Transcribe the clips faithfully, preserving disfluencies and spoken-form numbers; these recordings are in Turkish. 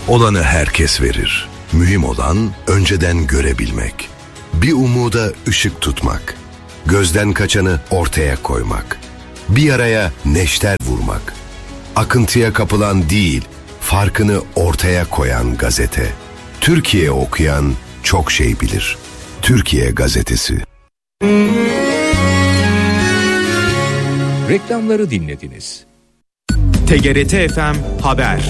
Olanı herkes verir. Mühim olan önceden görebilmek. Bir umuda ışık tutmak. Gözden kaçanı ortaya koymak. Bir yaraya neşter vurmak. Akıntıya kapılan değil, farkını ortaya koyan gazete. Türkiye okuyan çok şey bilir. Türkiye Gazetesi. Reklamları dinlediniz. T G R T F M Haber.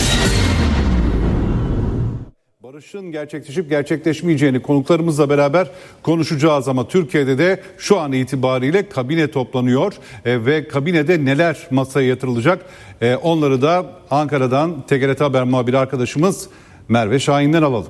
Barışın gerçekleşip gerçekleşmeyeceğini konuklarımızla beraber konuşacağız ama Türkiye'de de şu an itibariyle kabine toplanıyor e, ve kabinede neler masaya yatırılacak e, onları da Ankara'dan T G R T Haber muhabiri arkadaşımız Merve Şahin'den alalım.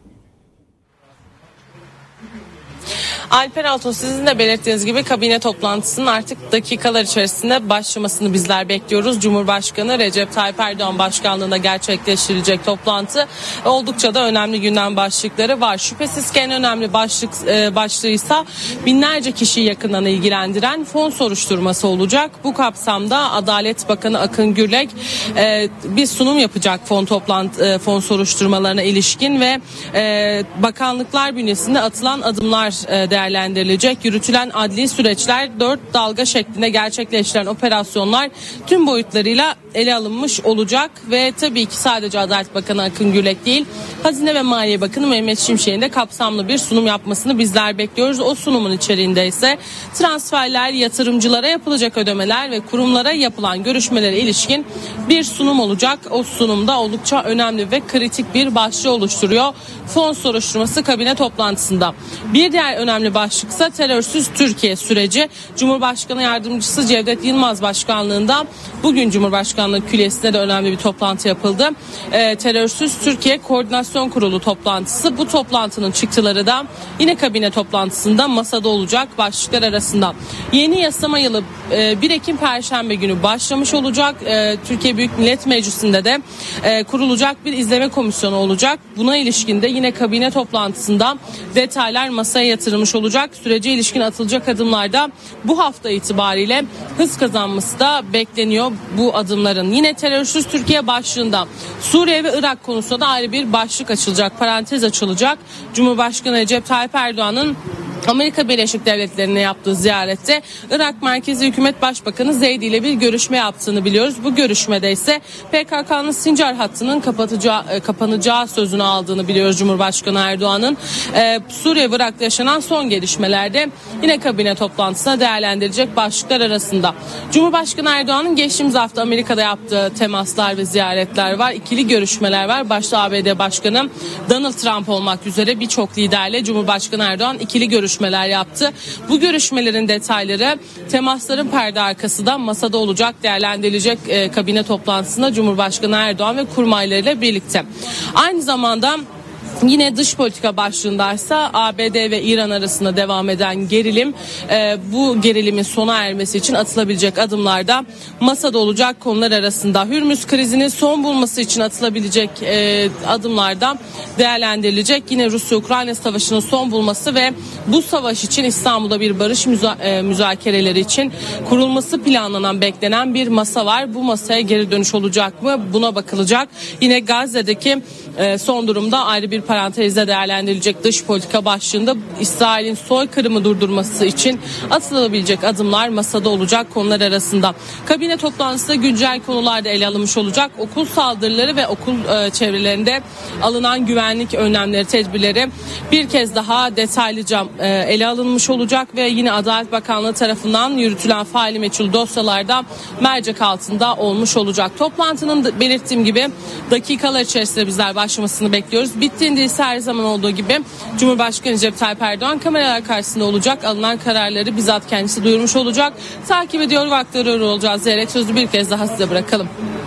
Alper Altuğ, sizin de belirttiğiniz gibi kabine toplantısının artık dakikalar içerisinde başlamasını bizler bekliyoruz. Cumhurbaşkanı Recep Tayyip Erdoğan başkanlığında gerçekleştirilecek toplantı oldukça da önemli gündem başlıkları var. Şüphesiz ki en önemli başlık e, başlığıysa binlerce kişiyi yakından ilgilendiren fon soruşturması olacak. Bu kapsamda Adalet Bakanı Akın Gürlek e, bir sunum yapacak fon toplantı e, fon soruşturmalarına ilişkin ve e, bakanlıklar bünyesinde atılan adımlar e, değerlendirilecek. değerlendirilecek. Yürütülen adli süreçler, dört dalga şeklinde gerçekleştirilen operasyonlar tüm boyutlarıyla ele alınmış olacak ve tabii ki sadece Adalet Bakanı Akın Gürlek değil, Hazine ve Maliye Bakanı Mehmet Şimşek'in de kapsamlı bir sunum yapmasını bizler bekliyoruz. O sunumun içeriğinde ise transferler, yatırımcılara yapılacak ödemeler ve kurumlara yapılan görüşmelere ilişkin bir sunum olacak. O sunumda oldukça önemli ve kritik bir başlığı oluşturuyor fon soruşturması kabine toplantısında. Bir diğer önemli başlıksa terörsüz Türkiye süreci. Cumhurbaşkanı Yardımcısı Cevdet Yılmaz başkanlığında bugün Cumhurbaşkanlığı Külliyesi'nde de önemli bir toplantı yapıldı. Ee, terörsüz Türkiye Koordinasyon Kurulu toplantısı. Bu toplantının çıktıları da yine kabine toplantısında masada olacak başlıklar arasında. Yeni yasama yılı e, bir Ekim Perşembe günü başlamış olacak. E, Türkiye Büyük Millet Meclisi'nde de e, kurulacak bir izleme komisyonu olacak. Buna ilişkin de yine kabine toplantısında detaylar masaya yatırılmış olacak. Sürece ilişkin atılacak adımlarda bu hafta itibariyle hız kazanması da bekleniyor bu adımların. Yine terörsüz Türkiye başlığında Suriye ve Irak konusunda da ayrı bir başlık açılacak, parantez açılacak. Cumhurbaşkanı Recep Tayyip Erdoğan'ın Amerika Birleşik Devletleri'ne yaptığı ziyarette Irak Merkezi Hükümet Başbakanı Zeydi ile bir görüşme yaptığını biliyoruz. Bu görüşmede ise P K K'nın Sincar hattının kapatacağı, kapanacağı sözünü aldığını biliyoruz Cumhurbaşkanı Erdoğan'ın. Ee, Suriye ve Irak'ta yaşanan son gelişmelerde yine kabine toplantısına değerlendirecek başlıklar arasında. Cumhurbaşkanı Erdoğan'ın geçtiğimiz hafta Amerika'da yaptığı temaslar ve ziyaretler var. İkili görüşmeler var. Başta A B D Başkanı Donald Trump olmak üzere birçok liderle Cumhurbaşkanı Erdoğan ikili görüşmeler görüşmeler yaptı. Bu görüşmelerin detayları temasların perde arkası da masada olacak, değerlendirilecek e, kabine toplantısında Cumhurbaşkanı Erdoğan ve kurmaylarıyla birlikte. Aynı zamanda yine dış politika başlığındaysa A B D ve İran arasında devam eden gerilim, e, bu gerilimin sona ermesi için atılabilecek adımlarda masada olacak konular arasında. Hürmüz krizinin son bulması için atılabilecek e, adımlarda değerlendirilecek. Yine Rusya-Ukrayna savaşının son bulması ve bu savaş için İstanbul'da bir barış müza- e, müzakereleri için kurulması planlanan, beklenen bir masa var. Bu masaya geri dönüş olacak mı? Buna bakılacak. Yine Gazze'deki e, son durumda ayrı bir parantezde değerlendirilecek dış politika başlığında İsrail'in soykırımı durdurması için atılabilecek adımlar masada olacak konular arasında. Kabine toplantısında güncel konularda ele alınmış olacak. Okul saldırıları ve okul e, çevrelerinde alınan güvenlik önlemleri, tedbirleri bir kez daha detaylıca e, ele alınmış olacak ve yine Adalet Bakanlığı tarafından yürütülen faili meçhul dosyalarda mercek altında olmuş olacak. Toplantının da belirttiğim gibi dakikalar içerisinde bizler başlamasını bekliyoruz. Bittiğinde ise her zaman olduğu gibi Cumhurbaşkanı Recep Tayyip Erdoğan kameralar karşısında olacak. Alınan kararları bizzat kendisi duyurmuş olacak. Takip ediyor ve aktarıyor olacağız diyerek sözü bir kez daha size bırakalım.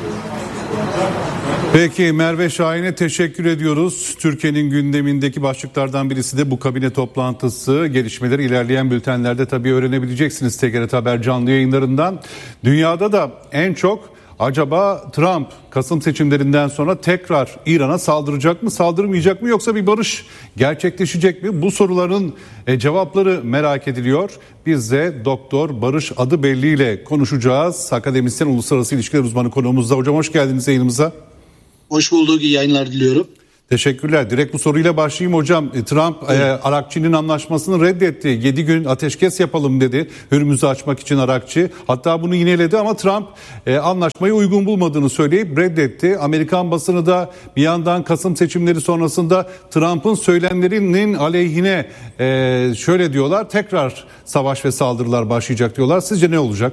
Peki Merve Şahin'e teşekkür ediyoruz. Türkiye'nin gündemindeki başlıklardan birisi de bu kabine toplantısı. Gelişmeleri ilerleyen bültenlerde tabii öğrenebileceksiniz T G R T Haber canlı yayınlarından. Dünyada da en çok acaba Trump Kasım seçimlerinden sonra tekrar İran'a saldıracak mı, saldırmayacak mı, yoksa bir barış gerçekleşecek mi? Bu soruların cevapları merak ediliyor. Biz de Doktor Barış Adıbelli ile konuşacağız. Akademisyen, uluslararası ilişkiler uzmanı konuğumuzda. Hocam hoş geldiniz yayınımıza. Hoş bulduk, iyi yayınlar diliyorum. Teşekkürler. Direkt bu soruyla başlayayım hocam. Trump evet. e, Arakçı'nın anlaşmasını reddetti. yedi gün ateşkes yapalım dedi. Hürmüz'ü açmak için Arakçı. Hatta bunu yineledi ama Trump e, anlaşmayı uygun bulmadığını söyleyip reddetti. Amerikan basını da bir yandan Kasım seçimleri sonrasında Trump'ın söylemlerinin aleyhine e, şöyle diyorlar. Tekrar savaş ve saldırılar başlayacak diyorlar. Sizce ne olacak?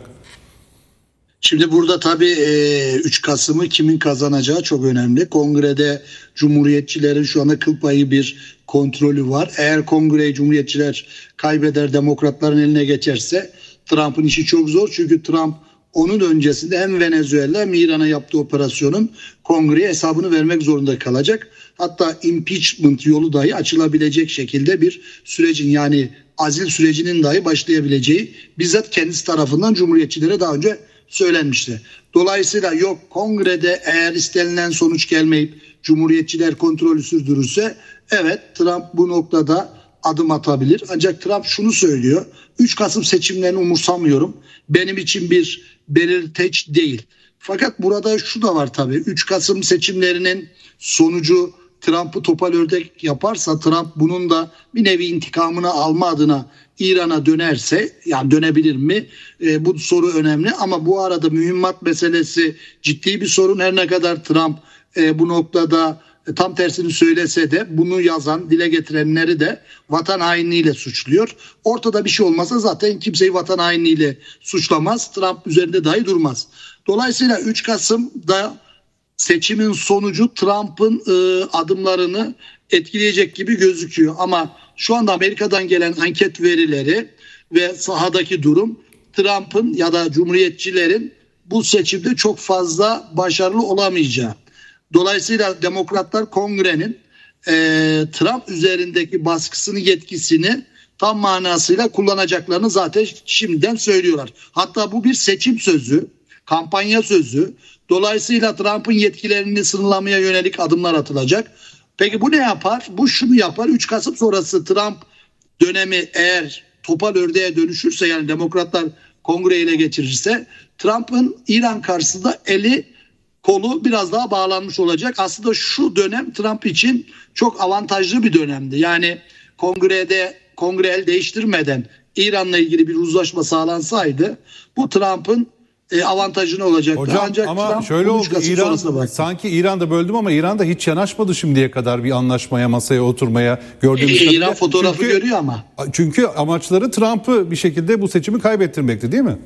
Şimdi burada tabii üç Kasım'ı kimin kazanacağı çok önemli. Kongrede Cumhuriyetçilerin şu anda kıl payı bir kontrolü var. Eğer kongreyi Cumhuriyetçiler kaybeder, demokratların eline geçerse Trump'ın işi çok zor. Çünkü Trump onun öncesinde hem Venezuela hem İran'a yaptığı operasyonun kongreye hesabını vermek zorunda kalacak. Hatta impeachment yolu dahi açılabilecek şekilde bir sürecin, yani azil sürecinin dahi başlayabileceği bizzat kendisi tarafından Cumhuriyetçilere daha önce söylenmişti. Dolayısıyla yok kongrede eğer istenilen sonuç gelmeyip Cumhuriyetçiler kontrolü sürdürürse evet Trump bu noktada adım atabilir. Ancak Trump şunu söylüyor. üç Kasım seçimlerini umursamıyorum. Benim için bir belirteç değil. Fakat burada şu da var tabii. üç Kasım seçimlerinin sonucu Trump'ı topal ördek yaparsa Trump bunun da bir nevi intikamını alma adına İran'a dönerse, yani dönebilir mi? E, bu soru önemli ama bu arada mühimmat meselesi ciddi bir sorun. Her ne kadar Trump e, bu noktada e, tam tersini söylese de bunu yazan, dile getirenleri de vatan hainliğiyle suçluyor. Ortada bir şey olmasa zaten kimseyi vatan hainliğiyle suçlamaz. Trump üzerinde dahi durmaz. Dolayısıyla üç Kasım'da seçimin sonucu Trump'ın e, adımlarını etkileyecek gibi gözüküyor. Ama şu anda Amerika'dan gelen anket verileri ve sahadaki durum Trump'ın ya da Cumhuriyetçilerin bu seçimde çok fazla başarılı olamayacağı. Dolayısıyla Demokratlar Kongre'nin e, Trump üzerindeki baskısını, yetkisini tam manasıyla kullanacaklarını zaten şimdiden söylüyorlar. Hatta bu bir seçim sözü, kampanya sözü. Dolayısıyla Trump'ın yetkilerini sınırlamaya yönelik adımlar atılacak. Peki bu ne yapar? Bu şunu yapar. üç Kasım sonrası Trump dönemi eğer topal ördeğe dönüşürse, yani Demokratlar Kongre ile geçirirse Trump'ın İran karşısında eli kolu biraz daha bağlanmış olacak. Aslında şu dönem Trump için çok avantajlı bir dönemdi. Yani kongrede kongre el değiştirmeden İran'la ilgili bir uzlaşma sağlansaydı bu Trump'ın E, avantajını olacaktı. Hocam ancak ama Trump şöyle oldu, İran sanki İran'da böldüm ama İran'da hiç yanaşmadı şimdiye kadar bir anlaşmaya, masaya oturmaya gördüğümüz e, kadarıyla. İran fotoğrafı çünkü, görüyor ama. Çünkü amaçları Trump'ı bir şekilde bu seçimi kaybettirmekti değil mi?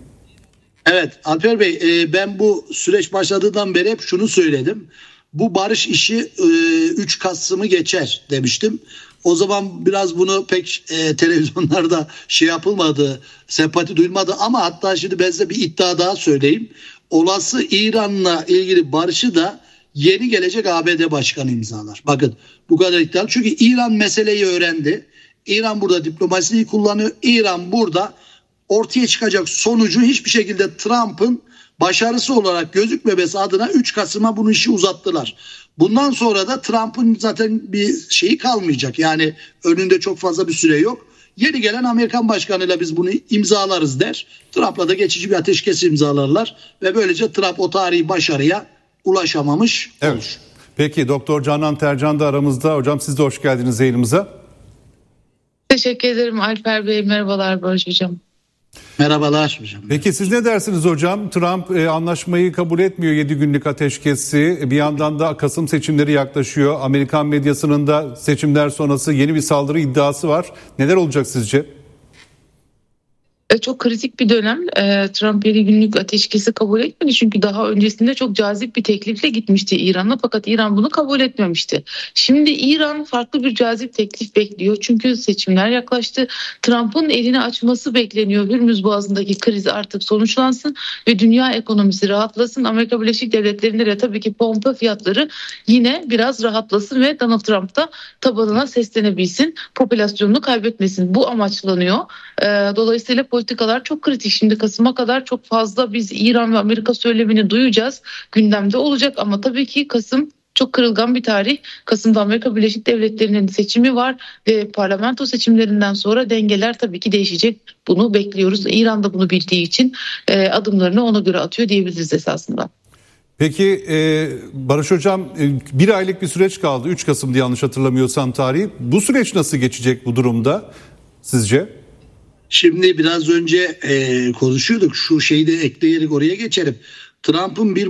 Evet Alper Bey, e, ben bu süreç başladığından beri hep şunu söyledim. Bu barış işi e, üç Kasım'ı geçer demiştim. O zaman biraz bunu pek e, televizyonlarda şey yapılmadı, sempati duyulmadı ama hatta şimdi ben size bir iddia daha söyleyeyim. Olası İran'la ilgili barışı da yeni gelecek A B D Başkanı imzalar. Bakın bu kadar iddialı. Çünkü İran meseleyi öğrendi. İran burada diplomasiyi kullanıyor. İran burada ortaya çıkacak sonucu hiçbir şekilde Trump'ın başarısı olarak gözükmemesi adına üç Kasım'a bunu işi uzattılar. Bundan sonra da Trump'ın zaten bir şeyi kalmayacak. Yani önünde çok fazla bir süre yok. Yeni gelen Amerikan başkanıyla biz bunu imzalarız der. Trump'la da geçici bir ateşkes imzalarlar. Ve böylece Trump o tarihi başarıya ulaşamamış olur. Evet. Peki Doktor Canan Tercan da aramızda. Hocam siz de hoş geldiniz yayınımıza. Teşekkür ederim Alper Bey. Merhabalar Barış Hocam. Merhabalar hocam. Peki siz ne dersiniz hocam? Trump e, anlaşmayı kabul etmiyor, yedi günlük ateşkesi. Bir yandan da Kasım seçimleri yaklaşıyor. Amerikan medyasının da seçimler sonrası yeni bir saldırı iddiası var. Neler olacak sizce? Çok kritik bir dönem. Trump yedi günlük ateşkesi kabul etmedi. Çünkü daha öncesinde çok cazip bir teklifle gitmişti İran'a. Fakat İran bunu kabul etmemişti. Şimdi İran farklı bir cazip teklif bekliyor. Çünkü seçimler yaklaştı. Trump'ın elini açması bekleniyor. Hürmüz Boğazı'ndaki kriz artık sonuçlansın ve dünya ekonomisi rahatlasın. Amerika Birleşik Devletleri'nde de tabii ki pompa fiyatları yine biraz rahatlasın ve Donald Trump da tabanına seslenebilsin. Popülasyonunu kaybetmesin. Bu amaçlanıyor. Dolayısıyla politikalar çok kritik. Şimdi Kasım'a kadar çok fazla biz İran ve Amerika söylemini duyacağız. Gündemde olacak ama tabii ki Kasım çok kırılgan bir tarih. Kasım'da Amerika Birleşik Devletleri'nin seçimi var ve parlamento seçimlerinden sonra dengeler tabii ki değişecek. Bunu bekliyoruz. İran da bunu bildiği için adımlarını ona göre atıyor diyebiliriz esasında. Peki e, Barış Hocam e, bir aylık bir süreç kaldı. üç Kasım'da yanlış hatırlamıyorsam tarihi. Bu süreç nasıl geçecek bu durumda sizce? Şimdi biraz önce e, konuşuyorduk. Şu şeyi de ekleyerek oraya geçelim. Trump'ın bir